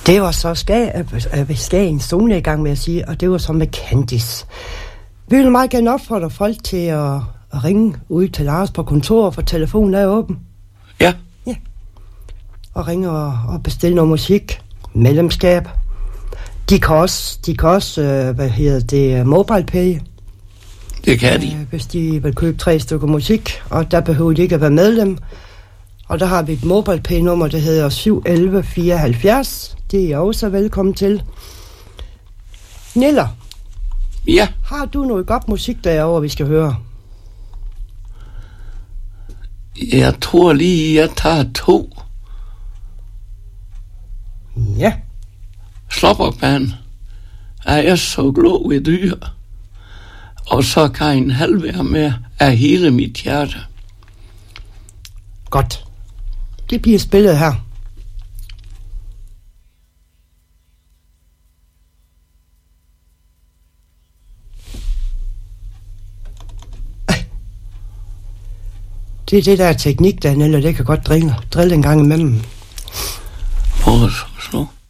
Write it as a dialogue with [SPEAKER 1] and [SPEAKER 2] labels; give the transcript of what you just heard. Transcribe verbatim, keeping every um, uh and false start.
[SPEAKER 1] Det var så Skagen solnedgang med at sige, og det var så med Candice. Vi vil meget gerne opfordre folk til at, at ringe ud til Lars på kontoret, for telefonen er åben.
[SPEAKER 2] Ja.
[SPEAKER 1] Ja. Og ringe og, og bestille noget musik, medlemskab. De kan også, de kan også øh, hvad hedder det, MobilePay.
[SPEAKER 2] Det kan de.
[SPEAKER 1] Øh, hvis de vil købe tre stykker musik, og der behøver de ikke at være medlem. Og der har vi et MobilePay-nummer, der hedder syv elleve fireoghalvfjerds. Det er jeg også velkommen til. Niller.
[SPEAKER 2] Ja.
[SPEAKER 1] Har du noget godt musik derovre, vi skal høre?
[SPEAKER 2] Jeg tror lige, jeg tager to.
[SPEAKER 1] Ja.
[SPEAKER 2] Slåbrogband er jeg så glad ved dyr. Og så kan en halv være med af hele mit hjerte.
[SPEAKER 1] Godt. Det bliver spillet her. Det er det der teknik, Daniel, og det kan godt drille, drille en gang imellem.
[SPEAKER 2] Prøv at slå.